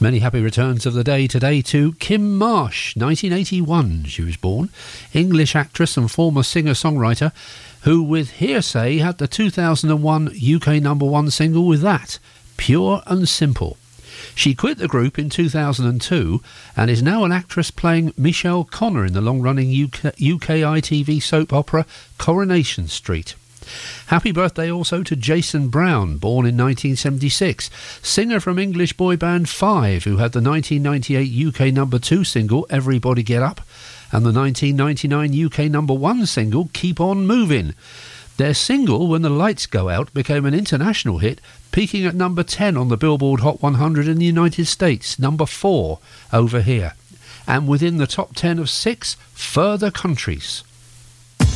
Many happy returns of the day today to Kim Marsh, 1981 she was born, English actress and former singer-songwriter, who with Hearsay had the 2001 UK #1 single with that, Pure and Simple. She quit the group in 2002 and is now an actress playing Michelle Connor in the long-running UK ITV soap opera Coronation Street. Happy birthday also to Jason Brown, born in 1976, singer from English boy band Five, who had the 1998 UK #2 single Everybody Get Up and the 1999 UK #1 single Keep On Moving. Their single When the Lights Go Out became an international hit, peaking at number 10 on the Billboard Hot 100 in the United States, number 4 over here, and within the top 10 of 6 further countries.